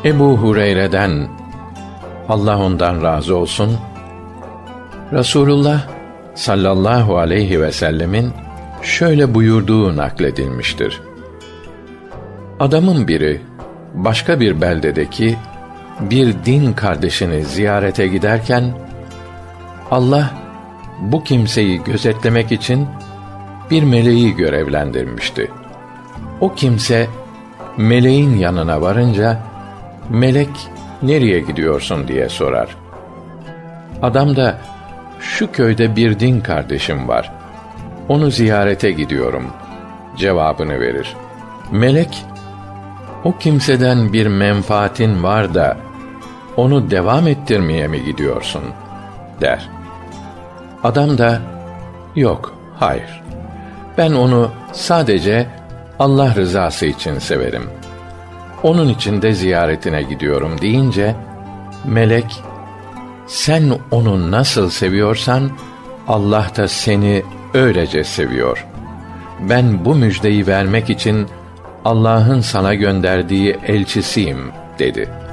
Ebu Hureyre'den, Allah ondan razı olsun, Resulullah sallallahu aleyhi ve sellemin şöyle buyurduğu nakledilmiştir. Adamın biri başka bir beldedeki bir din kardeşini ziyarete giderken, Allah bu kimseyi gözetlemek için bir meleği görevlendirmişti. O kimse meleğin yanına varınca, melek nereye gidiyorsun diye sorar. Adam da şu köyde bir din kardeşim var, onu ziyarete gidiyorum cevabını verir. Melek, o kimseden bir menfaatin var da onu devam ettirmeye mi gidiyorsun der. Adam da yok, hayır, ben onu sadece Allah rızası için severim, onun için de ziyaretine gidiyorum deyince, melek, sen onu nasıl seviyorsan Allah da seni öylece seviyor. Ben bu müjdeyi vermek için Allah'ın sana gönderdiği elçisiyim dedi.